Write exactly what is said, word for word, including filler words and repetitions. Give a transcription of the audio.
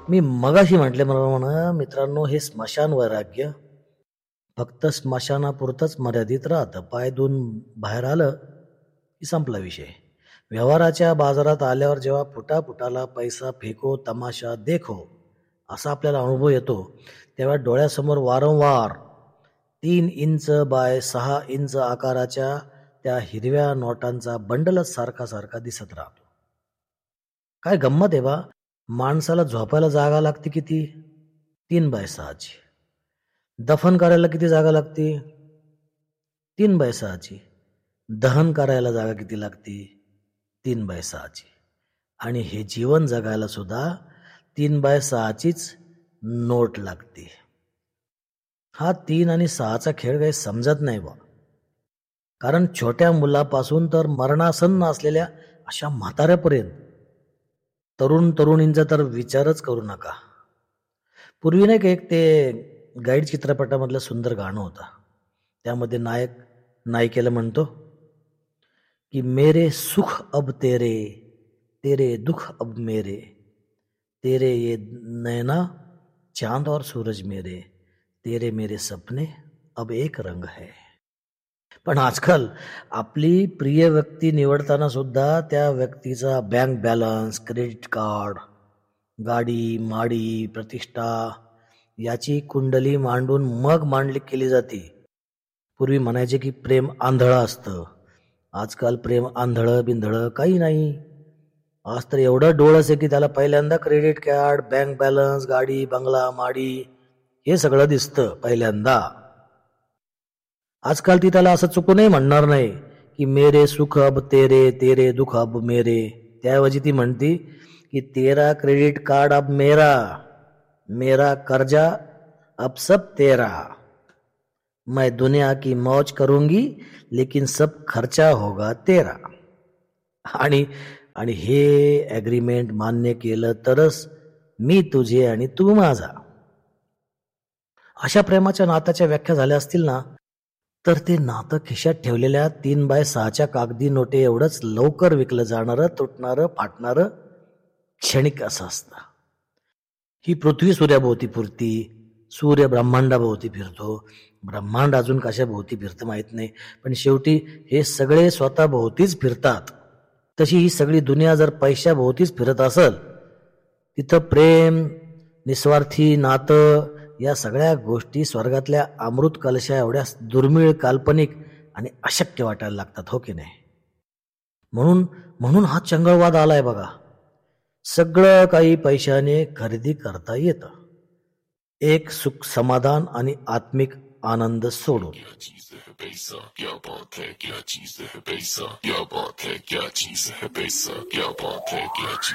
मी मगाशी म्हटल्याप्रमाणे मित्रांनो, हे स्मशान वैराग्य फक्त स्मशानापुरतंच मर्यादित राहतं. पाय धुवून बाहेर आलं की संपला विषय. व्यवहाराच्या बाजारात आल्यावर जेव्हा फुटा फुटाला पैसा फेको तमाशा देखो असा आपल्याला अनुभव येतो, तेव्हा डोळ्यासमोर वारंवार तीन इंच बाय सहा इंच आकाराच्या त्या हिरव्या नोटांचा बंडलच सारखा सारखा दिसत राहतो. काय गंमत आहे बा, माणसाला झोपायला जागा लागते किती? तीन बाय सहाची. दफन करायला किती जागा लागते? तीन बाय सहाची. दहन करायला जागा किती लागते? तीन बाय सहाची. आणि हे जीवन जगायला सुद्धा तीन बाय सहाचीच नोट लागते. हा तीन आणि सहाचा खेळ काही समजत नाही बा. कारण छोट्या मुलापासून तर मरणासन्न असलेल्या अशा म्हाताऱ्यापर्यंत, तरुण तरुणींचा तर विचारच करू नका. पूर्वी नाही का एक ते गाईड चित्रपटामधलं सुंदर गाणं होतं, त्यामध्ये नायक नायिकेला म्हणतो की मेरे सुख अब तेरे, तेरे दुख अब मेरे, तेरे ये नैना चांद और सूरज मेरे, तेरे मेरे सपने अब एक रंग है. पण आजकाल आपली प्रिय व्यक्ती निवडताना सुद्धा त्या व्यक्तीचा बँक बॅलन्स, क्रेडिट कार्ड, गाडी, माडी, प्रतिष्ठा याची कुंडली मांडून मग मांडली केली जाते. पूर्वी म्हणायचे की प्रेम आंधळं असतं. आजकाल प्रेम आंधळं बिंधळं काही नाही. आज तर एवढं डोळस आहे की त्याला पहिल्यांदा क्रेडिट कार्ड, बँक बॅलन्स, गाडी, बंगला, माडी हे सगळं दिसतं पहिल्यांदा. आजकाल ती त्याला असं चुकूनही म्हणणार नाही की मेरे सुख अब तेरे, तेरे दुख अब मेरे. त्याऐवजी ती म्हणती की तेरा क्रेडिट कार्ड अब मेरा, मेरा कर्जा अब सब तेरा, मैं दुनिया की मौज करूंगी लेकिन सब खर्चा होगा तेरा. आणि आणि हे ॲग्रीमेंट मान्य केलं तरच मी तुझे आणि तू माझा. अशा प्रेमाच्या नात्याच्या व्याख्या झाल्या असतील ना, तर ते नातं खिशात ठेवलेल्या तीन बाय सहाच्या कागदी नोटे एवढंच लवकर विकलं जाणारं, तुटणारं, फाटणारं, क्षणिक असं असतं. ही पृथ्वी सूर्याभोवती फिरती, सूर्य ब्रह्मांडाभोवती फिरतो, ब्रह्मांड अजून कशा भोवती फिरतं माहीत नाही, पण शेवटी हे सगळे स्वतः भोवतीच फिरतात. तशी ही सगळी दुनिया जर पैशाभोवतीच फिरत असेल, तिथं प्रेम, निस्वार्थी नातं या सगळ्या गोष्टी स्वर्गातल्या अमृत कलशा एवढ्या दुर्मिळ, काल्पनिक आणि अशक्य वाटायला लागतात, हो की नाही? म्हणून म्हणून हा चंगळवाद आलाय बघा. सगळं काही पैशाने खरेदी करता येतं, एक सुख, समाधान आणि आत्मिक आनंद सोडून. पैसा क्या बात है, क्या चीज है पैसा, क्या बात है, क्या चीज है पैसा, क्या बात है, क्या चीज